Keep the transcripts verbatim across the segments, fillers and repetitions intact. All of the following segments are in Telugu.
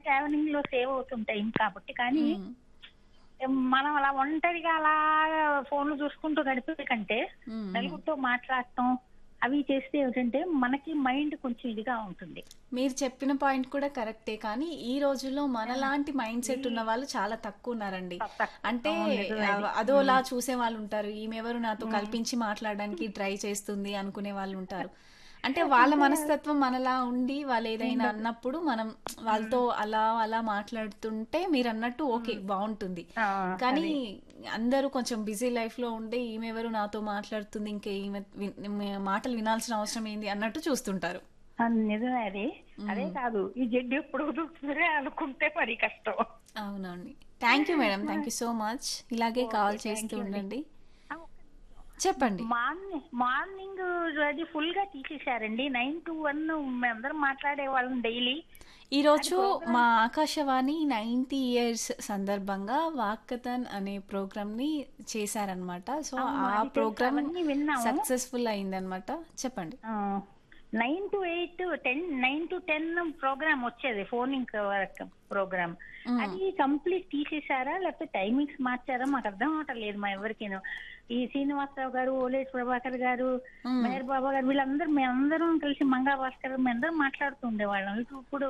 ట్రావెలింగ్ లో సేవ్ అవుతుంటాయి కాబట్టి. కానీ ఉమ్, మనం అలా ఒంటరిగా అలా ఫోన్లు చూసుకుంటూ గడిపే కంటే ఉమ్, ఉమ్. నలుగురితో మాట్లాడటం అవి చేస్తే ఏమిటంటే మనకి మైండ్ కొంచెం ఇదిగా ఉంటుంది. మీరు చెప్పిన పాయింట్ కూడా కరెక్టే. కానీ ఈ రోజుల్లో ఆ, మనలాంటి మైండ్ ఈ సెట్ ఉన్న వాళ్ళు చాలా తక్కువ ఉన్నారండి. త- తక్కువ అంటే అవును, నిజమే ఆ, అది. అదోలా ఉమ్, చూసే వాళ్ళు ఉంటారు, ఈమెవరు నాతో ఉమ్. కల్పించి మాట్లాడడానికి ట్రై చేస్తుంది అనుకునే వాళ్ళు ఉంటారు. అంటే వాళ్ళ అంటే మనస్తత్వం మనలా ఉండి వాళ్ళు ఏదైనా ఉండదు. అన్నప్పుడు మనం ఉమ్, వాళ్ళతో అలా అలా మాట్లాడుతుంటే మీరు అన్నట్టు ఓకే ఉమ్. బాగుంటుంది. ఆ, కానీ అది అందరూ కొంచెం బిజీ లైఫ్లో ఉండి ఈమెవరు నాతో మాట్లాడుతుంది, ఇంకే ఈమె విన్- మాటలు వినాల్సిన అవసరం ఏంది అన్నట్టు చూస్తుంటారు. ఆ, నిజమే అది. అదే ఉమ్. కాదు, ఈ జడ్డు ఎప్పుడు వదులుతుందిరే అనుకుంటే మరి కష్టం. అవునండి. Thank you madam, thank you so much. ఇలాగే ఓకే, కాల్ చేస్తూ థ్యాంక్ యూ అండి. ఉండండి. ఆ, ఒక్క నిమిషం. చెప్పండి. మార్నింగ్ మార్నింగ్ అది ఫుల్ గా తీసేశారండి. నైన్ టు వన్ మేమందరం మాట్లాడే వాళ్ళం డైలీ. అది ఈరోజు మా ప్రోగ్రామ్. ఆకాశవాణి నైంటీ ఇయర్స్ సందర్భంగా వాక్కథన్ అనే ప్రోగ్రామ్ని చేశారనమాట. సో అవును, ఆ అది తెలుసు, ప్రోగ్రామ్ అవన్నీ విన్నాము. సక్సెస్ఫుల్ అయిందనమాట. చెప్పండి. Nine to eight ten nine to ten programme వచ్చేది, ఫోనింగ్ ప్రోగ్రామ్. మ్మ్. అది కంప్లీట్ తీసేశారా లేకపోతే టైమింగ్స్ మార్చారా మాకు అర్థం అవటం లేదు మా ఎవరికేను. ఈ శ్రీనివాసరావు గారు, ఓలేటి ప్రభాకర్ గారు, మ్మ్. మేహర్ బాబా గారు, వీళ్ళందరూ మేమందరం కలిసి మంగా భాస్కర్ మేమందరం మాట్లాడుతూ ఉండేవాళ్ళం. ఇప్పుడు ఇప్పుడు,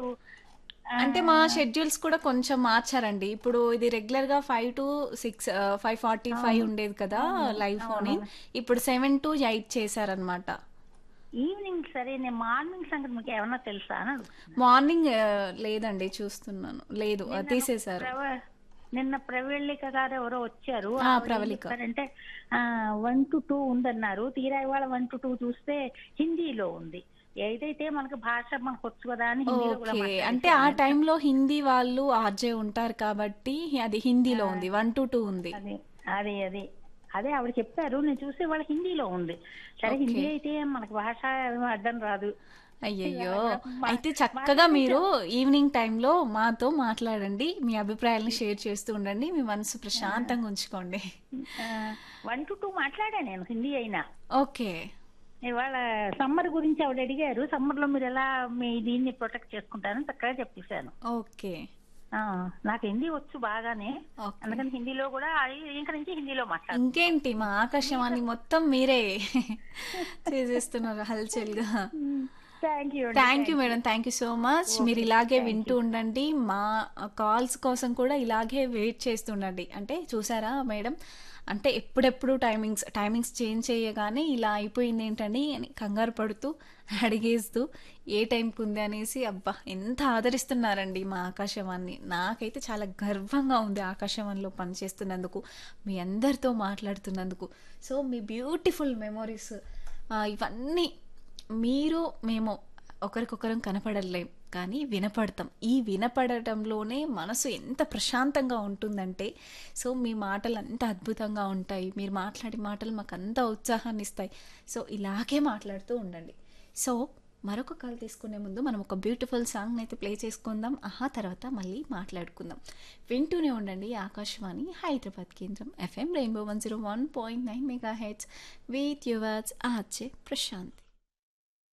ఆ, అంటే మా షెడ్యూల్స్ కూడా కొంచెం మార్చారండి. ఇప్పుడు ఇది రెగ్యులర్ గా five to six five forty five అవును, ఉండేది కదా అవును, లైవ్ ఫోన్ అవును. ఇన్. ఇప్పుడు సెవెన్ టు ఎయిట్ చేశారనమాట. ఈవినింగ్ సరే, నేను మార్నింగ్ సంగతి మీకు ఏమన్నా తెలుసా అని అడుగుతున్నా. మార్నింగ్ ఆ, లేదండి, చూస్తున్నాను, లేదు ఆ, నిన్న తీసేశారు. ప్రవ నిన్న ప్రవళిక గారు ఎవరో వచ్చారు, ఆ, ఆవిడ ఏం ప్రవళిక. చెప్పారంటే వన్ టు టూ ఉందన్నారు. తీరా ఇవాళ వన్ టు టూ చూస్తే హిందీలో ఉంది. ఏదైతే మనకు భాష మనకు వచ్చు కదా అని హిందీలో కూడా ఓకే, అంటే మాట్లాడేశారు. ఆ నేను టైంలో హిందీ వాళ్ళు ఆర్జే ఉంటారు కాబట్టి అది ఆ, హిందీలో ఉంది, వన్ టు టూ ఉంది. అది అది అది అదే ఆవిడ చెప్పారు. నేను చూస్తే వాళ్ళ హిందీలో ఉంది. సరే, ఓకే. హిందీ అయితే మనకు భాష ఏమీ అడ్డం రాదు. ఇక అయ్యయ్యో. ఆవిడ మా అయితే చక్కగా మీరు మాట్లాడించారు. ఈవినింగ్ టైంలో మాతో మాట్లాడండి, మీ అభిప్రాయాలను షేర్ చేస్తూ ఉండండి, మీ మనసు ప్రశాంతంగా ఉంచుకోండి. వన్ టు టూ మాట్లాడా నేను హిందీ అయినా. ఓకే. ఇవాళ సమ్మర్ గురించి ఆవిడ అడిగారు, సమ్మర్ లో మీరు ఎలా మీ దీన్ని ప్రొటెక్ట్ చేసుకుంటారని చక్కగా చెప్పేశాను. ఓకే. ఆ, నాకు హిందీ వచ్చు బాగానే, ఓకే. అందుకని హిందీలో కూడా ఆ- ఇంక నుంచి హిందీలో మాట్లాడుకుంటాం. ఇంకేంటి, మా ఆకాశవాణి మొత్తం మీరే చేసేస్తున్నారు హల్చల్గా. థ్యాంక్ యూ అండి, thank you thank you. Madam, thank you so much. మీరు ఓకే, ఇలాగే థ్యాంక్ వింటూ యూ. ఉండండి, మా కాల్స్ కోసం కూడా ఇలాగే వెయిట్ చేస్తుండండి. అంటే చూసారా మేడం, అంటే ఎప్పుడెప్పుడు టైమింగ్స్ టైమింగ్స్ చేంజ్ చేయగానే ఇలా అయిపోయింది ఏంటండి అని కంగారు పడుతూ అడిగేస్తూ ఏ టైంకి ఉంది అనేసి, అబ్బా ఎంత ఆదరిస్తున్నారండి మా ఆకాశవాణి. నాకైతే చాలా గర్వంగా ఉంది ఆకాశవాణిలో పనిచేస్తున్నందుకు, మీ అందరితో మాట్లాడుతున్నందుకు. సో మీ బ్యూటిఫుల్ మెమొరీస్ ఇవన్నీ, మీరు మేము ఒకరికొకరం కనపడలేం కానీ వినపడతాం. ఈ వినపడటంలోనే మనసు ఎంత ప్రశాంతంగా ఉంటుందంటే, సో మీ మాటలు అంత అద్భుతంగా ఉంటాయి, మీరు మాట్లాడే మాటలు మాకు అంత ఉత్సాహాన్ని ఇస్తాయి. సో ఇలాగే మాట్లాడుతూ ఉండండి. సో మరొక కాల్ తీసుకునే ముందు మనం ఒక బ్యూటిఫుల్ సాంగ్ అయితే ప్లే చేసుకుందాం. ఆహా తర్వాత మళ్ళీ మాట్లాడుకుందాం. వింటూనే ఉండండి ఆకాశవాణి హైదరాబాద్ కేంద్రం FM rainbow one zero one point nine mega heads with yours RJ Prashanth.